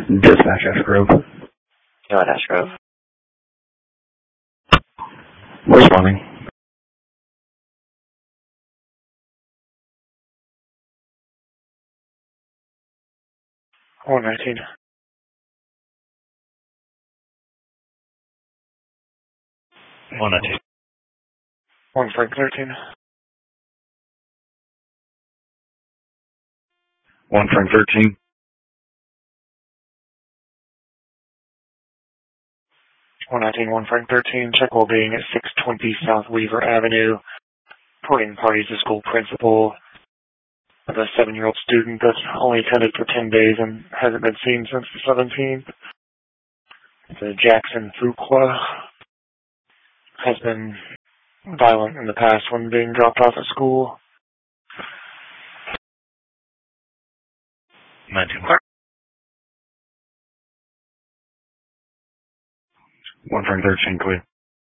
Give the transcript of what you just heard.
Dispatch Ashgrove. Go ahead, Ashgrove. Responding. One 19. 119. 1 Frank 13. 1 Frank 13. 119, 1 Frank 13. Check well-being at 620 South Weaver Avenue. Reporting parties to school principal of a 7-year-old student that only attended for 10 days and hasn't been seen since the 17th. The Jackson Fuqua has been violent in the past when being dropped off at school. 19. 1 Frank 13, clear.